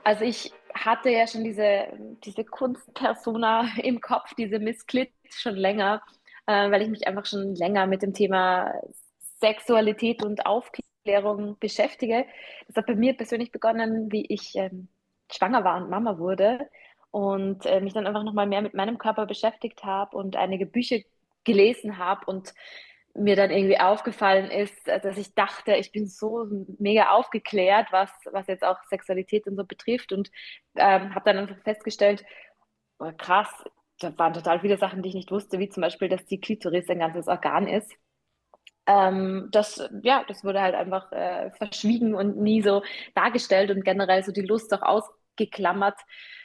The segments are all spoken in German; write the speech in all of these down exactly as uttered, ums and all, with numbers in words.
Also ich hatte ja schon diese, diese Kunstpersona im Kopf, diese Miss Clit schon länger, äh, weil ich mich einfach schon länger mit dem Thema Sexualität und Aufklärung beschäftige. Das hat bei mir persönlich begonnen, wie ich ähm, schwanger war und Mama wurde und äh, mich dann einfach nochmal mehr mit meinem Körper beschäftigt habe und einige Bücher gelesen habe und mir dann irgendwie aufgefallen ist, äh, dass ich dachte, ich bin so mega aufgeklärt, was, was jetzt auch Sexualität und so betrifft und ähm, habe dann einfach festgestellt, oh, krass, da waren total viele Sachen, die ich nicht wusste, wie zum Beispiel, dass die Klitoris ein ganzes Organ ist. Ähm, das, ja, das wurde halt einfach äh, verschwiegen und nie so dargestellt und generell so die Lust auch ausgeklammert.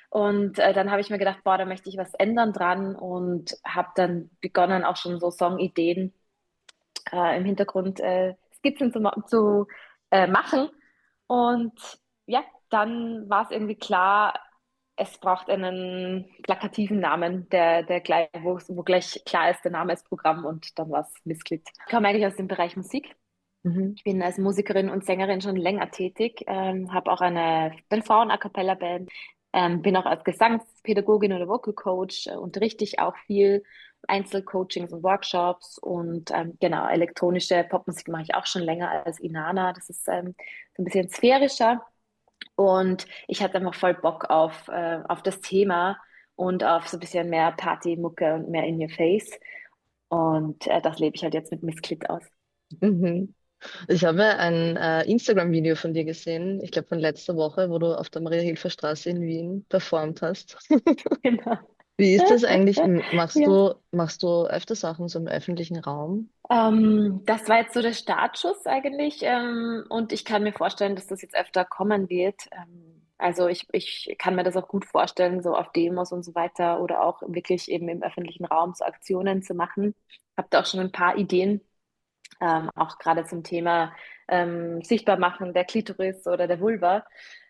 Und äh, dann habe ich mir gedacht, boah, da möchte ich was ändern dran und habe dann begonnen, auch schon so Songideen äh, im Hintergrund äh, Skizzen zu, ma- zu äh, machen. Und ja, dann war es irgendwie klar, es braucht einen plakativen Namen, der, der gleich, wo, wo gleich klar ist, der Name ist Programm und dann war es Missklit. Ich komme eigentlich aus dem Bereich Musik. Mhm. Ich bin als Musikerin und Sängerin schon länger tätig, ähm, habe auch eine bin Frauen-A-cappella-Band, ähm, bin auch als Gesangspädagogin oder Vocal Coach, äh, unterrichte ich auch viel Einzelcoachings und Workshops und ähm, genau, elektronische Popmusik mache ich auch schon länger als Inanna. Das ist ähm, so ein bisschen sphärischer und ich hatte einfach voll Bock auf, äh, auf das Thema und auf so ein bisschen mehr Party-Mucke und mehr in your face. Und äh, das lebe ich halt jetzt mit Miss Clit aus. Mhm. Ich habe ein äh, Instagram-Video von dir gesehen, ich glaube von letzter Woche, wo du auf der Maria-Hilfer-Straße in Wien performt hast. Genau. Wie ist das eigentlich? M- Machst Ja. du, machst du öfter Sachen so im öffentlichen Raum? Ähm, das war jetzt so der Startschuss eigentlich. Ähm, und ich kann mir vorstellen, dass das jetzt öfter kommen wird. Ähm, also ich, ich kann mir das auch gut vorstellen, so auf Demos und so weiter oder auch wirklich eben im öffentlichen Raum so Aktionen zu machen. Habe da auch schon ein paar Ideen, ähm, auch gerade zum Thema ähm, Sichtbarmachen der Klitoris oder der Vulva.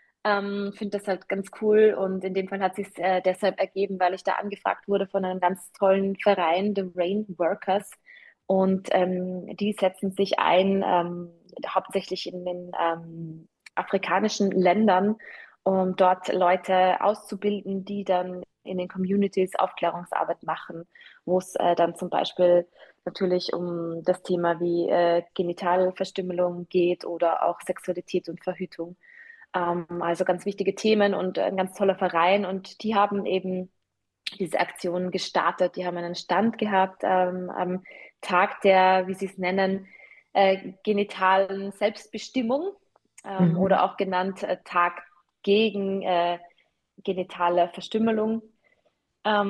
Ähm, finde das halt ganz cool und in dem Fall hat sich äh, deshalb ergeben, weil ich da angefragt wurde von einem ganz tollen Verein, The Rain Workers. Und ähm, die setzen sich ein, ähm, hauptsächlich in den ähm, afrikanischen Ländern, um dort Leute auszubilden, die dann in den Communities Aufklärungsarbeit machen, wo es äh, dann zum Beispiel natürlich um das Thema wie äh, Genitalverstümmelung geht oder auch Sexualität und Verhütung. Ähm, also ganz wichtige Themen und ein ganz toller Verein. Und die haben eben diese Aktion gestartet. Die haben einen Stand gehabt ähm, am Tag der, wie sie es nennen, äh, genitalen Selbstbestimmung ähm, Mhm. oder auch genannt äh, Tag gegen äh, genitale Verstümmelung. Ähm,